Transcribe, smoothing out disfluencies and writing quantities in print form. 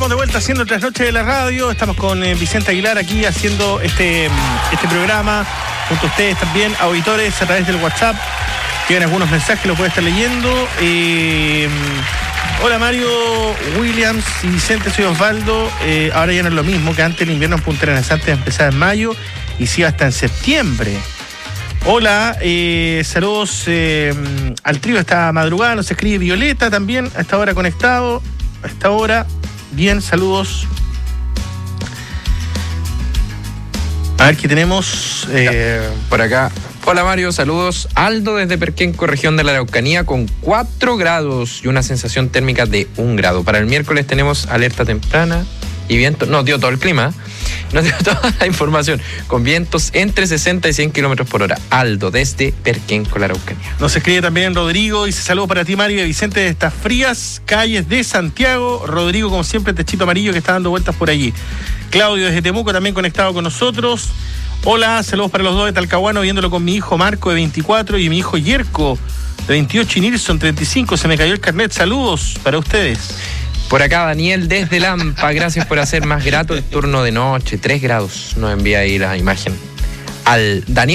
estamos de vuelta haciendo Trasnoche de la Radio. Estamos con Vicente Aguilar aquí haciendo este programa. Junto a ustedes también, auditores, a través del WhatsApp. Tienen algunos mensajes, los pueden estar leyendo. Hola Mario, Williams y Vicente, soy Osvaldo. Ahora ya no es lo mismo que antes. El invierno en Punta Arenas antes empezaba en mayo y sigue hasta en septiembre. Hola, saludos al trío esta madrugada. Nos escribe Violeta también, a esta hora conectado. A esta hora, bien, saludos. A ver qué tenemos por acá. Hola Mario, saludos. Aldo desde Perquenco, región de la Araucanía, con 4 grados y una sensación térmica de 1 grado. Para el miércoles tenemos alerta temprana y viento. Nos dio todo el clima, nos dio toda la información, con vientos entre 60 y 100 kilómetros por hora. Aldo desde Perquenco, la Araucanía. Nos escribe también Rodrigo, dice saludos para ti Mario y Vicente de estas frías calles de Santiago. Rodrigo, como siempre, techito amarillo que está dando vueltas por allí. Claudio desde Temuco también conectado con nosotros. Hola, saludos para los dos de Talcahuano, viéndolo con mi hijo Marco de 24 y mi hijo Yerko de 28 y Nilson 35. Se me cayó el carnet. Saludos para ustedes. Por acá Daniel desde Lampa, gracias por hacer más grato el turno de noche. 3 grados nos envía ahí la imagen. Al Daniel